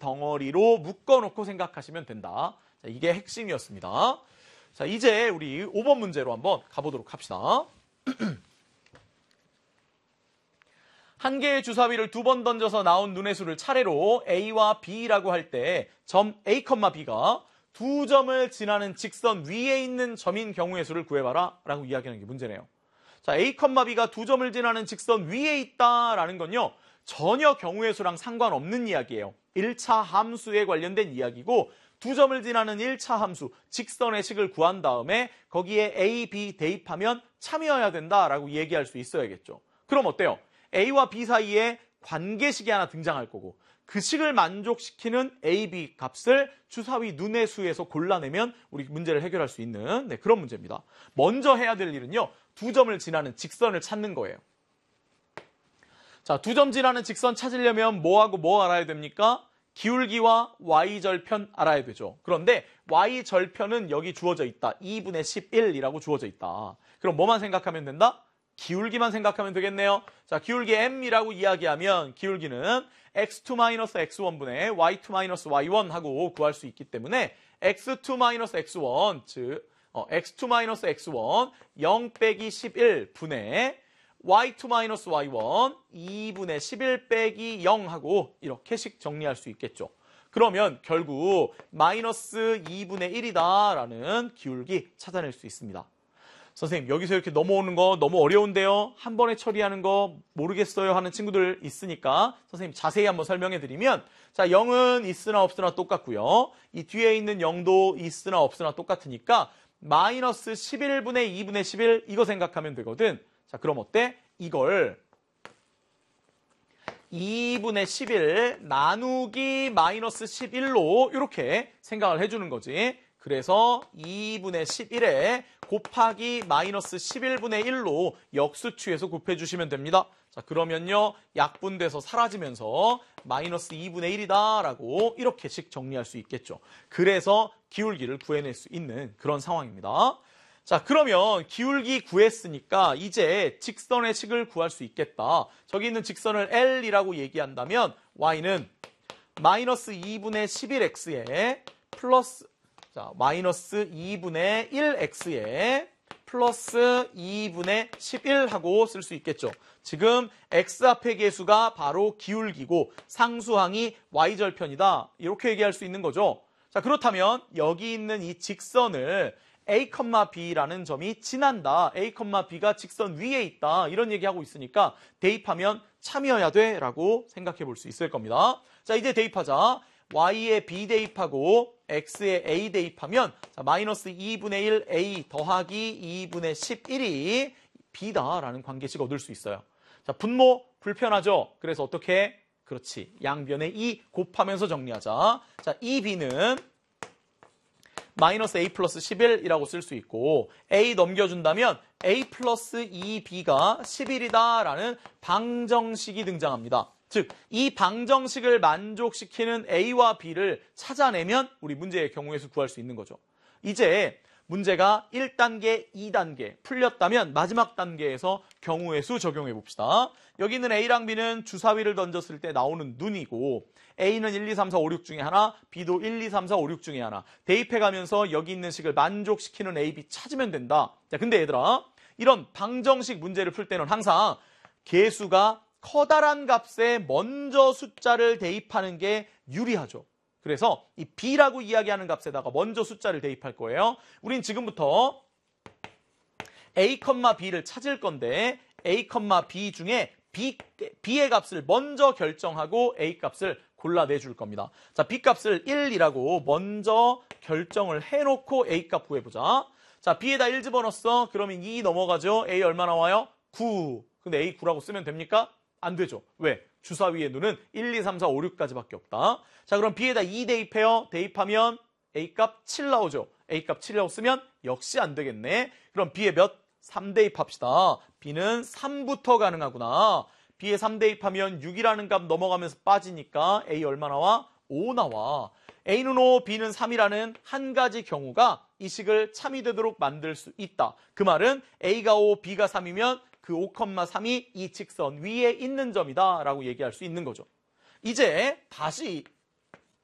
덩어리로 묶어놓고 생각하시면 된다. 자, 이게 핵심이었습니다. 자, 이제 우리 5번 문제로 한번 가보도록 합시다. 한 개의 주사위를 2번 던져서 나온 눈의 수를 차례로 A와 B라고 할 때 점 A, B가 2점을 지나는 직선 위에 있는 점인 경우의 수를 구해봐라 라고 이야기하는 게 문제네요. 자, A, B가 2점을 지나는 직선 위에 있다라는 건요, 전혀 경우의 수랑 상관없는 이야기예요. 1차 함수에 관련된 이야기고, 2점을 지나는 1차 함수, 직선의 식을 구한 다음에 거기에 A, B 대입하면 참여해야 된다라고 얘기할 수 있어야겠죠. 그럼 어때요? A와 B 사이에 관계식이 하나 등장할 거고, 그 식을 만족시키는 A, B 값을 주사위 눈의 수에서 골라내면 우리 문제를 해결할 수 있는 그런 문제입니다. 먼저 해야 될 일은요, 2점을 지나는 직선을 찾는 거예요. 자, 2점 지나는 직선 찾으려면 뭐하고 뭐 알아야 됩니까? 기울기와 y절편 알아야 되죠. 그런데 y절편은 여기 주어져 있다. 2분의 11이라고 주어져 있다. 그럼 뭐만 생각하면 된다? 기울기만 생각하면 되겠네요. 자, 기울기 m이라고 이야기하면 기울기는 x2-x1분의 y2-y1 하고 구할 수 있기 때문에 x2-x1, 즉 x2-x1 0 빼기 11분의 y2-y1 2분의 11 빼기 0 하고 이렇게씩 정리할 수 있겠죠. 그러면 결국 마이너스 2분의 1이다라는 기울기 찾아낼 수 있습니다. 선생님, 여기서 이렇게 넘어오는 거 너무 어려운데요? 한 번에 처리하는 거 모르겠어요 하는 친구들 있으니까 선생님 자세히 한번 설명해 드리면, 자, 0은 있으나 없으나 똑같고요. 이 뒤에 있는 0도 있으나 없으나 똑같으니까 마이너스 11분의 2분의 11 이거 생각하면 되거든. 자, 그럼 어때? 이걸 2분의 11 나누기 마이너스 11로 이렇게 생각을 해주는 거지. 그래서 2분의 11에 곱하기 마이너스 11분의 1로 역수취해서 곱해주시면 됩니다. 자, 그러면요, 약분돼서 사라지면서 마이너스 2분의 1이다라고 이렇게씩 정리할 수 있겠죠. 그래서 기울기를 구해낼 수 있는 그런 상황입니다. 자, 그러면 기울기 구했으니까 이제 직선의 식을 구할 수 있겠다. 저기 있는 직선을 L이라고 얘기한다면 y는 마이너스 2분의 11x에 플러스, 자, 마이너스 2분의 1x에 플러스 2분의 11하고 쓸 수 있겠죠. 지금 x 앞의 계수가 바로 기울기고 상수항이 y절편이다. 이렇게 얘기할 수 있는 거죠. 자, 그렇다면 여기 있는 이 직선을 A, B라는 점이 지난다. A, B가 직선 위에 있다. 이런 얘기하고 있으니까 대입하면 참여해야 돼 라고 생각해 볼 수 있을 겁니다. 자, 이제 대입하자. y에 b 대입하고 x에 a 대입하면 자, 마이너스 2분의 1 a 더하기 2분의 11이 b다라는 관계식 얻을 수 있어요. 자, 분모 불편하죠? 그래서 어떻게? 그렇지. 양변에 2 곱하면서 정리하자. 자, 이 b는 마이너스 a 플러스 11이라고 쓸 수 있고, a 넘겨준다면 a 플러스 2b가 11이다라는 방정식이 등장합니다. 즉, 이 방정식을 만족시키는 a와 b를 찾아내면 우리 문제의 경우의 수 구할 수 있는 거죠. 이제 문제가 1단계, 2단계 풀렸다면 마지막 단계에서 경우의 수 적용해 봅시다. 여기 있는 a랑 b는 주사위를 던졌을 때 나오는 눈이고, a는 1, 2, 3, 4, 5, 6 중에 하나, b도 1, 2, 3, 4, 5, 6 중에 하나. 대입해가면서 여기 있는 식을 만족시키는 a, b 찾으면 된다. 자, 근데 얘들아, 이런 방정식 문제를 풀 때는 항상 계수가 커다란 값에 먼저 숫자를 대입하는 게 유리하죠. 그래서 이 b라고 이야기하는 값에다가 먼저 숫자를 대입할 거예요. 우린 지금부터 a, b를 찾을 건데 a, b 중에 b의 값을 먼저 결정하고 a 값을 골라내줄 겁니다. 자, b 값을 1이라고 먼저 결정을 해놓고 a 값 구해보자. 자, b에다 1 집어넣었어. 그러면 2 넘어가죠. a 얼마 나와요? 9. 근데 a 9라고 쓰면 됩니까? 안 되죠. 왜? 주사위의 눈은 1, 2, 3, 4, 5, 6까지밖에 없다. 자, 그럼 b에다 2 대입해요. 대입하면 a값 7 나오죠. a값 7이라고 쓰면 역시 안 되겠네. 그럼 b에 몇? 3 대입합시다. b는 3부터 가능하구나. b에 3 대입하면 6이라는 값 넘어가면서 빠지니까 a 얼마 나와? 5 나와. a는 5, b는 3이라는 한 가지 경우가 이 식을 참이 되도록 만들 수 있다. 그 말은 a가 5, b가 3이면 그 5,3이 이 직선 위에 있는 점이다 라고 얘기할 수 있는 거죠. 이제 다시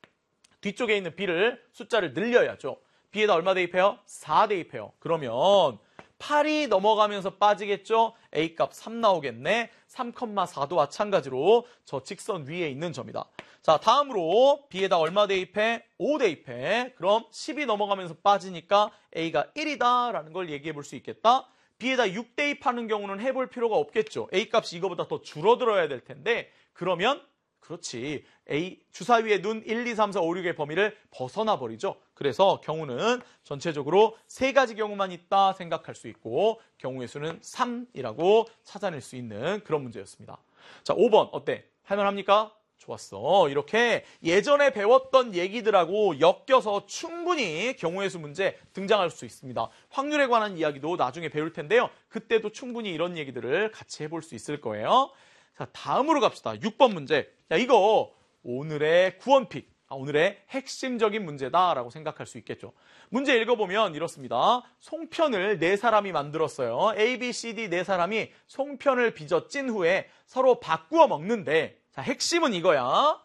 뒤쪽에 있는 B를 숫자를 늘려야죠. B에다 얼마 대입해요? 4 대입해요. 그러면 8이 넘어가면서 빠지겠죠? A값 3 나오겠네. 3,4도 마찬가지로 저 직선 위에 있는 점이다. 자, 다음으로 B에다 얼마 대입해? 5 대입해. 그럼 10이 넘어가면서 빠지니까 A가 1이다 라는 걸 얘기해 볼 수 있겠다. B에다 6 대입하는 경우는 해볼 필요가 없겠죠. A값이 이거보다 더 줄어들어야 될 텐데 그러면 그렇지. A 주사위의 눈 1, 2, 3, 4, 5, 6의 범위를 벗어나 버리죠. 그래서 경우는 전체적으로 3가지 경우만 있다 생각할 수 있고 경우의 수는 3이라고 찾아낼 수 있는 그런 문제였습니다. 자, 5번 어때? 할만합니까? 좋았어. 이렇게 예전에 배웠던 얘기들하고 엮여서 충분히 경우의 수 문제 등장할 수 있습니다. 확률에 관한 이야기도 나중에 배울 텐데요. 그때도 충분히 이런 얘기들을 같이 해볼 수 있을 거예요. 자, 다음으로 갑시다. 6번 문제. 야, 이거 오늘의 구원픽, 오늘의 핵심적인 문제다라고 생각할 수 있겠죠. 문제 읽어보면 이렇습니다. 송편을 4사람이 만들었어요. A, B, C, D 4사람이 송편을 빚어 찐 후에 서로 바꾸어 먹는데 자, 핵심은 이거야.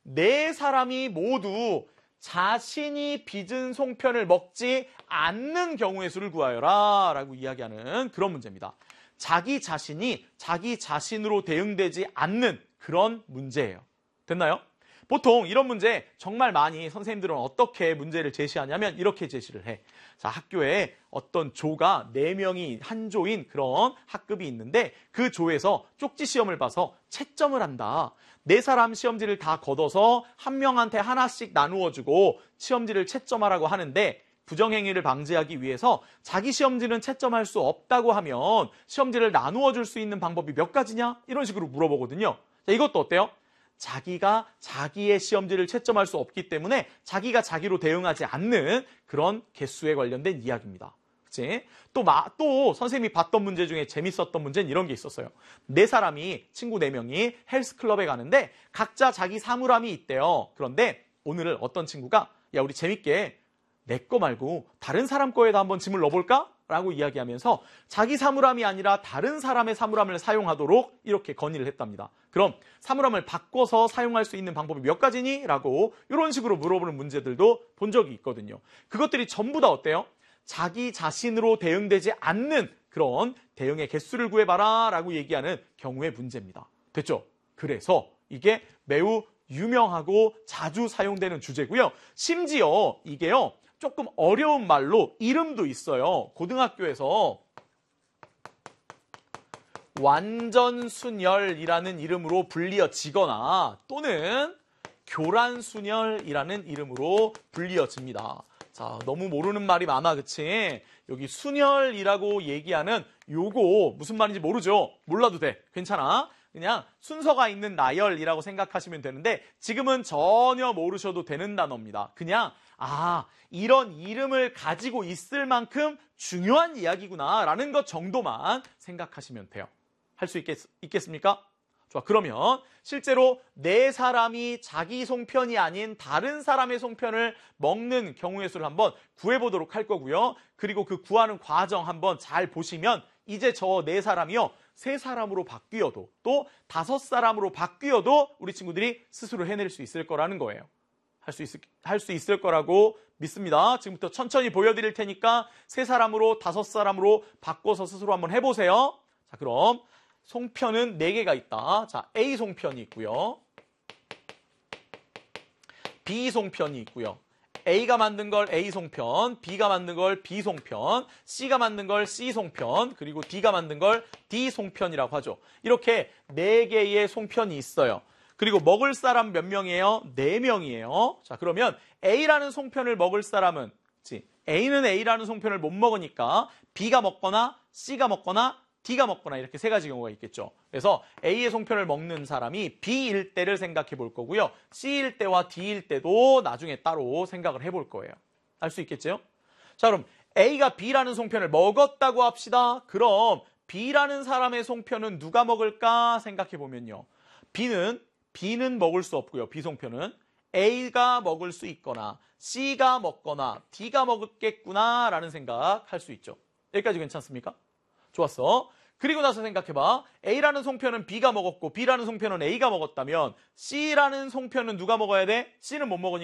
4사람이 모두 자신이 빚은 송편을 먹지 않는 경우의 수를 구하여라 라고 이야기하는 그런 문제입니다. 자기 자신이 자기 자신으로 대응되지 않는 그런 문제예요. 됐나요? 보통 이런 문제 정말 많이 선생님들은 어떻게 문제를 제시하냐면 이렇게 제시를 해. 자, 학교에 어떤 조가 4명이 한 조인 그런 학급이 있는데 그 조에서 쪽지 시험을 봐서 채점을 한다. 4사람 시험지를 다 걷어서 한 명한테 하나씩 나누어주고 시험지를 채점하라고 하는데 부정행위를 방지하기 위해서 자기 시험지는 채점할 수 없다고 하면 시험지를 나누어 줄 수 있는 방법이 몇 가지냐? 이런 식으로 물어보거든요. 자, 이것도 어때요? 자기가 자기의 시험지를 채점할 수 없기 때문에 자기가 자기로 대응하지 않는 그런 개수에 관련된 이야기입니다. 그치? 또 선생님이 봤던 문제 중에 재밌었던 문제는 이런 게 있었어요. 4사람이, 친구 4명이 헬스클럽에 가는데 각자 자기 사물함이 있대요. 그런데 오늘은 어떤 친구가 야, 우리 재밌게 내 거 말고 다른 사람 거에다 한번 짐을 넣어볼까? 라고 이야기하면서 자기 사물함이 아니라 다른 사람의 사물함을 사용하도록 이렇게 건의를 했답니다. 그럼 사물함을 바꿔서 사용할 수 있는 방법이 몇 가지니? 라고 이런 식으로 물어보는 문제들도 본 적이 있거든요. 그것들이 전부 다 어때요? 자기 자신으로 대응되지 않는 그런 대응의 개수를 구해봐라 라고 얘기하는 경우의 문제입니다. 됐죠? 그래서 이게 매우 유명하고 자주 사용되는 주제고요. 심지어 이게요. 조금 어려운 말로 이름도 있어요. 고등학교에서 완전순열이라는 이름으로 불리어지거나 또는 교란순열이라는 이름으로 불리어집니다. 자, 너무 모르는 말이 많아, 그치? 여기 순열이라고 얘기하는 요거 무슨 말인지 모르죠? 몰라도 돼. 괜찮아. 그냥 순서가 있는 나열이라고 생각하시면 되는데 지금은 전혀 모르셔도 되는 단어입니다. 그냥 이런 이름을 가지고 있을 만큼 중요한 이야기구나 라는 것 정도만 생각하시면 돼요. 할 수 있겠습니까? 좋아. 그러면 실제로 4사람이 자기 송편이 아닌 다른 사람의 송편을 먹는 경우의 수를 한번 구해보도록 할 거고요. 그리고 그 구하는 과정 한번 잘 보시면 이제 저 4사람이요. 3사람으로 바뀌어도 또 5사람으로 바뀌어도 우리 친구들이 스스로 해낼 수 있을 거라는 거예요. 할 수 있을 거라고 믿습니다. 지금부터 천천히 보여드릴 테니까 3사람으로 5사람으로 바꿔서 스스로 한번 해보세요. 자, 그럼 송편은 4개가 있다. 자, A 송편이 있고요. B 송편이 있고요. A가 만든 걸 A 송편, B가 만든 걸 B 송편, C가 만든 걸 C 송편, 그리고 D가 만든 걸 D 송편이라고 하죠. 이렇게 4개의 송편이 있어요. 그리고 먹을 사람 몇 명이에요? 4명이에요. 자, 그러면 A라는 송편을 먹을 사람은 A는 A라는 송편을 못 먹으니까 B가 먹거나 C가 먹거나 D가 먹거나 이렇게 3가지 경우가 있겠죠. 그래서 A의 송편을 먹는 사람이 B일 때를 생각해 볼 거고요. C일 때와 D일 때도 나중에 따로 생각을 해볼 거예요. 알 수 있겠죠? 자, 그럼 A가 B라는 송편을 먹었다고 합시다. 그럼 B라는 사람의 송편은 누가 먹을까 생각해 보면요. B는 먹을 수 없고요. B 송편은 A가 먹을 수 있거나 C가 먹거나 D가 먹겠구나 라는 생각할 수 있죠. 여기까지 괜찮습니까? 좋았어. 그리고 나서 생각해봐. A라는 송편은 B가 먹었고 B라는 송편은 A가 먹었다면 C라는 송편은 누가 먹어야 돼? C는 못 먹으니까